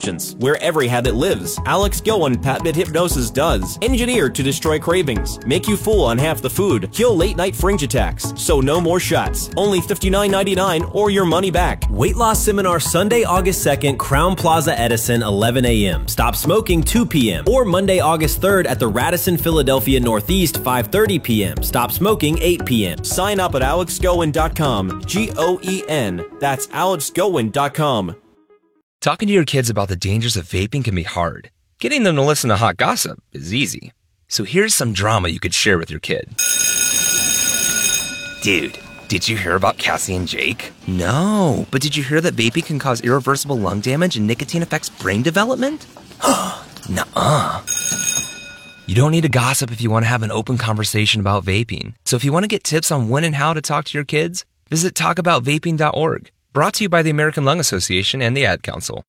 addictions, where every habit lives. Alex Goen PatBit Hypnosis does. Engineered to destroy cravings, make you full on half the food, kill late-night fringe attacks. So no more shots. Only $59.99 or your money back. Weight loss seminar Sunday, August 2nd, Crown Plaza Edison, 11 a.m. Stop smoking, 2 p.m. Or Monday, August 3rd at the Radisson Philadelphia Northeast, 5:30 p.m. Stop smoking, 8 p.m. Sign up at alexgoen.com. Goen. That's alexgoen.com. Talking to your kids about the dangers of vaping can be hard. Getting them to listen to hot gossip is easy. So here's some drama you could share with your kid. Dude, did you hear about Cassie and Jake? No, but did you hear that vaping can cause irreversible lung damage and nicotine affects brain development? Nuh-uh. You don't need to gossip if you want to have an open conversation about vaping. So if you want to get tips on when and how to talk to your kids, visit talkaboutvaping.org. Brought to you by the American Lung Association and the Ad Council.